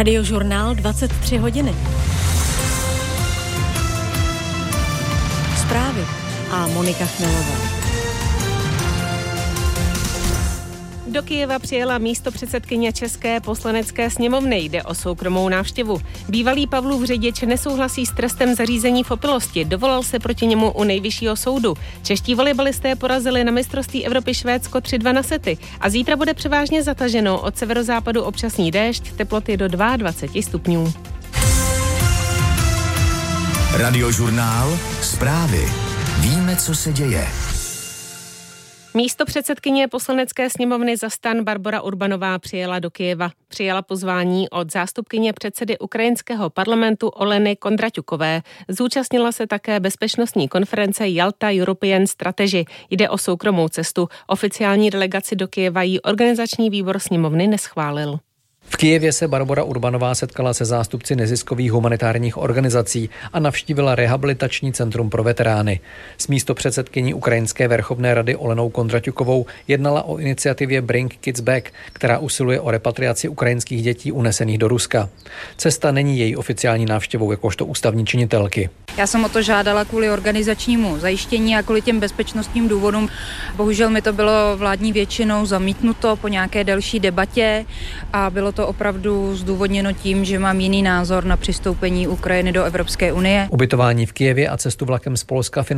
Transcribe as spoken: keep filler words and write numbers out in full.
Radiožurnál dvacet tři hodiny. Zprávy a Monika Chmelová. Do Kyjeva přijela místopředsedkyně České poslanecké sněmovny. Jde o soukromou návštěvu. Bývalý Pavlův řidič nesouhlasí s trestem za řízení v opilosti. Dovolal se proti němu u nejvyššího soudu. Čeští volejbalisté porazili na mistrovství Evropy Švédsko tři dva na sety. A zítra bude převážně zataženo, od severozápadu občasný déšť, teploty do dvacet dva stupňů. Radiožurnál, zprávy. Víme, co se děje. Místo předsedkyně poslanecké sněmovny za STAN Barbora Urbanová přijela do Kyjeva. Přijala pozvání od zástupkyně předsedy ukrajinského parlamentu Oleny Kondraťukové. Zúčastnila se také bezpečnostní konference Jalta European Strategy. Jde o soukromou cestu. Oficiální delegaci do Kyjeva jí organizační výbor sněmovny neschválil. V Kyjevě se Barbora Urbanová setkala se zástupci neziskových humanitárních organizací a navštívila rehabilitační centrum pro veterány. S místopředsedkyní Ukrajinské verchovné rady Olenou Kondraťukovou jednala o iniciativě Bring Kids Back, která usiluje o repatriaci ukrajinských dětí unesených do Ruska. Cesta není její oficiální návštěvou jakožto ústavní činitelky. Já jsem o to žádala kvůli organizačnímu zajištění a kvůli těm bezpečnostním důvodům. Bohužel mi to bylo vládní většinou zamítnuto po nějaké delší debatě a bylo to opravdu zdůvodněno tím, že mám jiný názor na přistoupení Ukrajiny do Evropské unie. Ubytování v Kyjevě a cestu vlakem z Polska